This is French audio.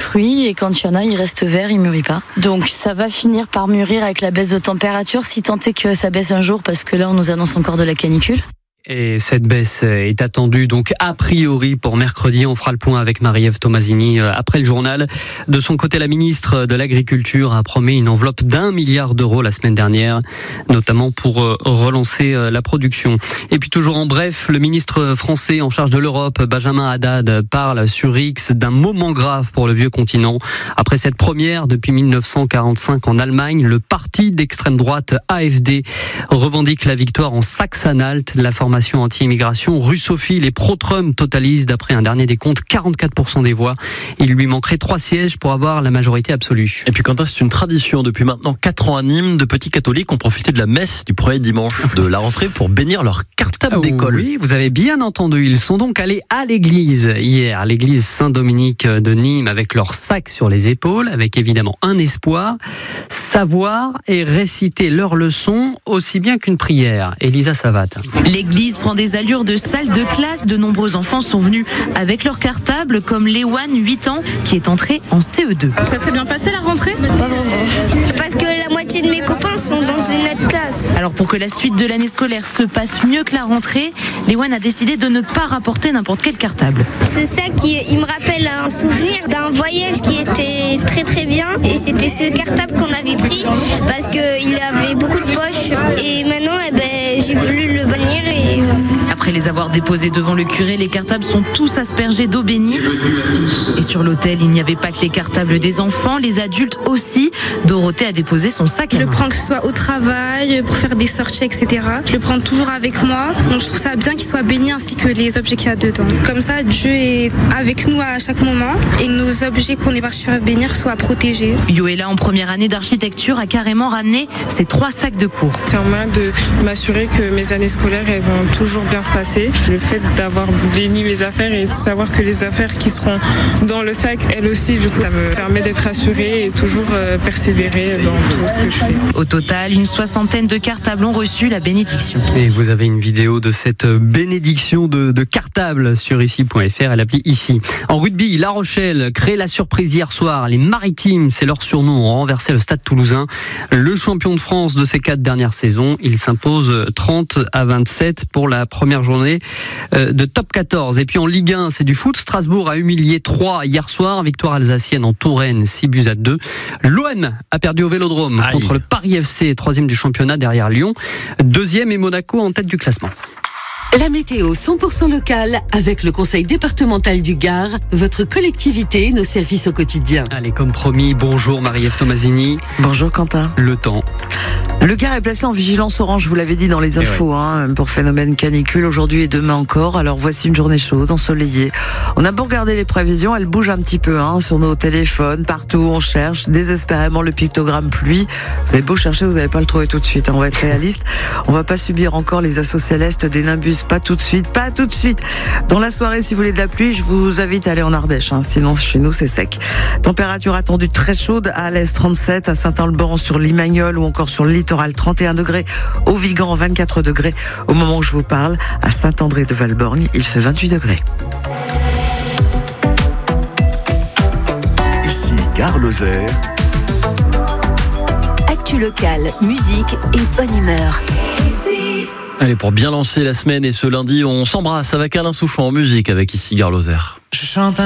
fruit et quand il y en a, il reste vert, il mûrit pas. Donc ça va finir par mûrir avec la baisse de température, si tant est que ça baisse un jour, parce que là on nous annonce encore de la canicule. Et cette baisse est attendue donc a priori pour mercredi. On fera le point avec Marie-Ève Tomasini après le journal. De son côté, la ministre de l'Agriculture a promis une enveloppe d'1 milliard d'euros la semaine dernière, notamment pour relancer la production. Et puis toujours en bref, le ministre français en charge de l'Europe, Benjamin Haddad, parle sur X d'un moment grave pour le vieux continent. Après cette première depuis 1945 en Allemagne, le parti d'extrême droite AfD revendique la victoire en Saxe-Anhalt. La formation anti-immigration russophile et pro-Trump totalise, d'après un dernier décompte, 44% des voix. Il lui manquerait 3 sièges pour avoir la majorité absolue. Et puis Quentin, c'est une tradition depuis maintenant 4 ans à Nîmes. De petits catholiques ont profité de la messe du premier dimanche de la rentrée pour bénir leur cartable d'école. Oui, vous avez bien entendu. Ils sont donc allés à l'église hier, à l'église Saint-Dominique de Nîmes, avec leur sac sur les épaules, avec évidemment un espoir, savoir et réciter leurs leçons aussi bien qu'une prière. Elisa Savat. L'église prend des allures de salle de classe. De nombreux enfants sont venus avec leur cartable, comme Léwan, 8 ans, qui est entré en CE2. Ça s'est bien passé la rentrée ? Pas vraiment. Parce que la moitié de mes copains sont dans une autre classe. Alors pour que la suite de l'année scolaire se passe mieux que la rentrée, Léwan a décidé de ne pas rapporter n'importe quel cartable. Ce sac, il me rappelle un souvenir d'un voyage qui était très très bien. Et c'était ce cartable qu'on avait pris parce qu'il avait beaucoup de poches. Et maintenant, j'ai voulu le bannir et... Après les avoir déposés devant le curé, les cartables sont tous aspergés d'eau bénite. Et sur l'autel, il n'y avait pas que les cartables des enfants, les adultes aussi. Dorothée a déposé son sac. Je le prends que ce soit au travail, pour faire des sorties, etc. Je le prends toujours avec moi. Donc je trouve ça bien qu'il soit béni ainsi que les objets qu'il y a dedans. Comme ça, Dieu est avec nous à chaque moment et nos objets qu'on est partis faire bénir soient protégés. Yoella, en première année d'architecture, a carrément ramené ses 3 sacs de cours. C'est un moyen de m'assurer que mes années scolaires elles vont toujours bien se passer. Le fait d'avoir béni mes affaires et savoir que les affaires qui seront dans le sac, elles aussi, du coup, ça me permet d'être assurée et toujours persévérer dans tout ce que je fais. Au total, une 60aine de cartables ont reçu la bénédiction. Et vous avez une vidéo de cette bénédiction de cartable sur ici.fr, elle appli ici. En rugby, La Rochelle crée la surprise hier soir. Les Maritimes, c'est leur surnom, ont renversé le Stade Toulousain. Le champion de France de ces 4 dernières saisons, il s'impose 30-27 pour la première journée de top 14. Et puis en Ligue 1, c'est du foot. Strasbourg a humilié 3 hier soir. Victoire alsacienne en Touraine, 6-2. L'OM a perdu au Vélodrome contre le Paris FC, 3e du championnat derrière Lyon. 2e et Monaco en tête du classement. La météo 100% locale avec le Conseil départemental du Gard, votre collectivité, nos services au quotidien. Allez, comme promis, bonjour Marie-Ève Tomasini. Bonjour Quentin. Le temps. Le Gard est placé en vigilance orange, je vous l'avez dit dans les infos, pour phénomène canicule aujourd'hui et demain encore. Alors voici une journée chaude, ensoleillée. On a beau regarder les prévisions, elles bougent un petit peu sur nos téléphones, partout on cherche désespérément le pictogramme pluie. Vous avez beau chercher, vous n'allez pas le trouver tout de suite. On va être réaliste, on va pas subir encore les assauts célestes des nimbus. Pas tout de suite. Dans la soirée, si vous voulez de la pluie, je vous invite à aller en Ardèche. Sinon, chez nous, c'est sec. Température attendue très chaude à l'est, 37, à Saint-Alban sur Limagnol ou encore sur le littoral, 31 degrés. Au Vigan, 24 degrés. Au moment où je vous parle, à Saint-André de Valborgne, il fait 28 degrés. Ici, Gare Lozère. Actu locale, musique et bonne humeur. Allez, pour bien lancer la semaine et ce lundi, on s'embrasse avec Alain Souchon en musique avec ici Gare Lozère. Je chante